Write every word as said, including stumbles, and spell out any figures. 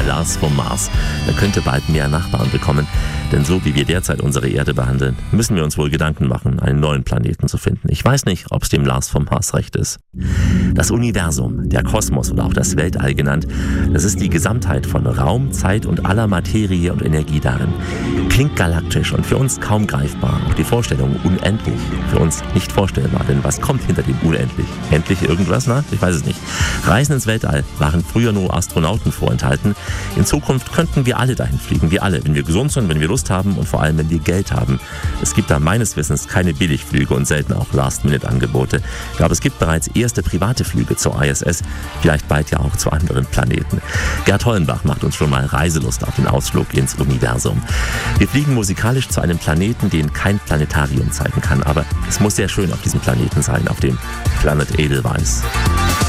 Lars vom Mars. Er könnte bald mehr Nachbarn bekommen. Denn so wie wir derzeit unsere Erde behandeln, müssen wir uns wohl Gedanken machen, einen neuen Planeten zu finden. Ich weiß nicht, ob es dem Lars vom Mars recht ist. Das Universum, der Kosmos oder auch das Weltall genannt, das ist die Gesamtheit von Raum, Zeit und aller Materie und Energie darin. Klingt galaktisch und für uns kaum greifbar. Auch die Vorstellung unendlich, für uns nicht vorstellbar. Denn was kommt hinter dem Unendlich? Endlich irgendwas? Na, ich weiß es nicht. Reisen ins Weltall waren früher nur Astronauten vorenthalten. In Zukunft könnten wir alle dahin fliegen. Wir alle, wenn wir gesund sind, wenn wir Lust haben und vor allem, wenn wir Geld haben. Es gibt da meines Wissens keine Billigflüge und selten auch Last-Minute-Angebote. Ich glaube, es gibt bereits erste private Flüge zur I S S, vielleicht bald ja auch zu anderen Planeten. Gerd Hollenbach macht uns schon mal Reiselust auf den Ausflug ins Universum. Wir fliegen musikalisch zu einem Planeten, den kein Planetarium zeigen kann, aber es muss sehr schön auf diesem Planeten sein, auf dem Planet Edelweiss.